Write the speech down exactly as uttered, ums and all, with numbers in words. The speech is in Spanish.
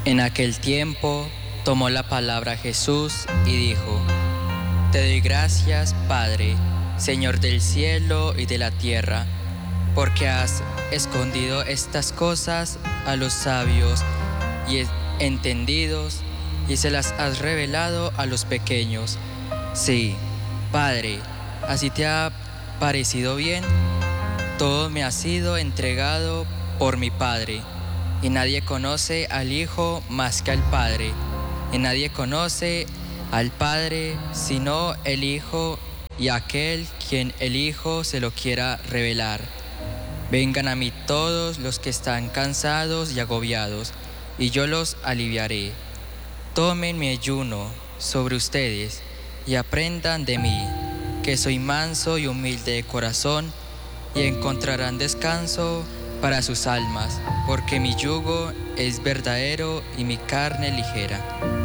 En aquel tiempo tomó la palabra Jesús y dijo: Te doy gracias, Padre, Señor del cielo y de la tierra, porque has escondido estas cosas a los sabios y entendidos y se las has revelado a los pequeños. Sí, Padre, así te ha parecido bien. Todo me ha sido entregado por mi Padre, y nadie conoce al Hijo más que al Padre, y nadie conoce al Padre sino el Hijo y aquel quien el Hijo se lo quiera revelar. Vengan a mí todos los que están cansados y agobiados, y yo los aliviaré. Tomen mi ayuno sobre ustedes y aprendan de mí, que soy manso y humilde de corazón, y encontrarán descanso para sus almas, porque mi yugo es verdadero y mi carne ligera.